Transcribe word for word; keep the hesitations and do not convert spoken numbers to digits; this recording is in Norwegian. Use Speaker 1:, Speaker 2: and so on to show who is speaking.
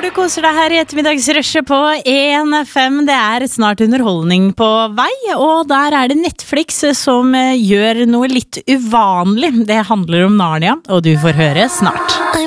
Speaker 1: håper du koser deg her i ettermiddagsrushet på en F M. Det er snart underholdning på vei, og der er det Netflix som gjør noe litt uvanlig. Det handler om Narnia, og du får høre snart.